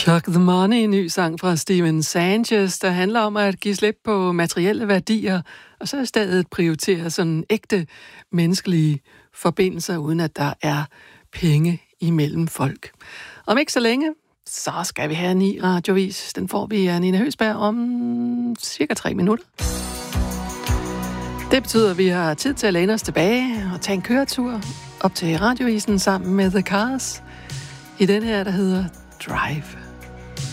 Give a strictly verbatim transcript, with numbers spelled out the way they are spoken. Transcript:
Clock the Money, en ny sang fra Steven Sanchez, der handler om at give slip på materielle værdier, og så i stedet prioritere sådan ægte menneskelige forbindelser, uden at der er penge imellem folk. Om ikke så længe, så skal vi have en ny radiovis. Den får vi af Nina Høsberg om cirka tre minutter. Det betyder, at vi har tid til at læne os tilbage og tage en køretur op til radioisen sammen med The Cars i den her, der hedder Drive.